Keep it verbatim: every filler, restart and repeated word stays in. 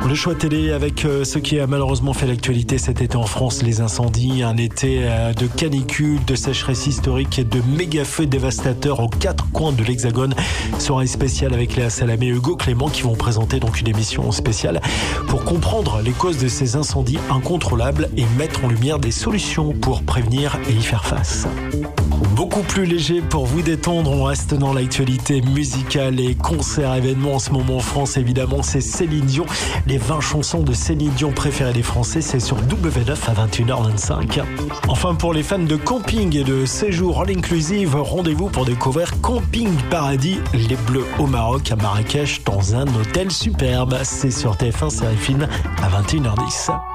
Le choix télé avec euh, ce qui a malheureusement fait l'actualité cet été en France, les incendies, un été euh, de canicule, de sécheresse historique et de méga feux dévastateurs aux quatre coins de l'Hexagone. Soirée spéciale avec Léa Salamé et Hugo Clément qui vont présenter donc une émission spéciale pour comprendre les causes de ces incendies incontrôlables et mettre en lumière des solutions pour prévenir et y faire face. Beaucoup plus léger pour vous détendre, on reste dans l'actualité musicale et concerts, événements en ce moment en France. Évidemment, c'est Céline Dion. Les vingt chansons de Céline Dion préférées des Français, c'est sur W neuf à vingt et une heures vingt-cinq. Enfin, pour les fans de camping et de séjour all inclusive, rendez-vous pour découvrir Camping Paradis, les Bleus au Maroc, à Marrakech, dans un hôtel superbe. C'est sur T F un Série Film à vingt et une heures dix.